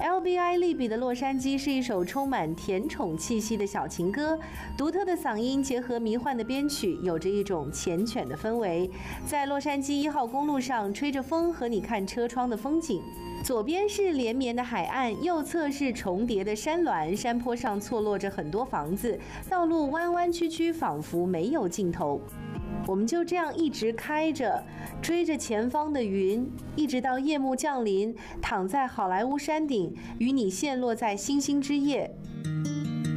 LBI 利比的洛杉矶是一首充满甜宠气息的小情歌，独特的嗓音结合迷幻的编曲，有着一种缱绻的氛围。在洛杉矶1号公路上，吹着风和你看车窗的风景。左边是连绵的海岸，右侧是重叠的山峦，山坡上错落着很多房子，道路弯弯曲曲，仿佛没有尽头。我们就这样一直开着，追着前方的云，一直到夜幕降临，躺在好莱坞山顶，与你陷落在星星之夜。